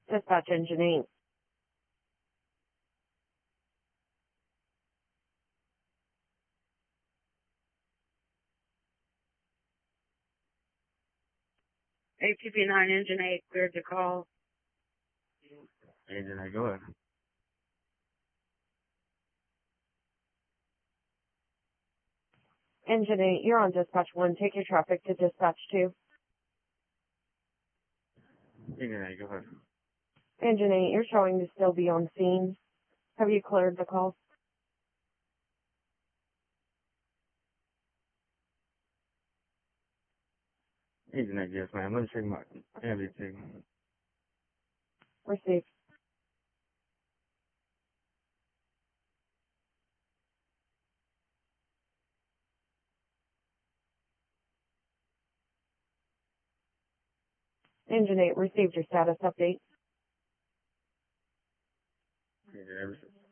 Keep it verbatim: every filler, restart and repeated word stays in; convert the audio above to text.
Dispatch engine eight. A T P nine engine eight, cleared to call. Engine eight, go ahead. Engine eight, you're on dispatch one. Take your traffic to dispatch two. Engine eight, go ahead. Engine eight, you're showing to still be on scene. Have you cleared the call? Engine eight, yes, ma'am. Let me check my M V T. Received. Engine eight, received your status update. Engine eight,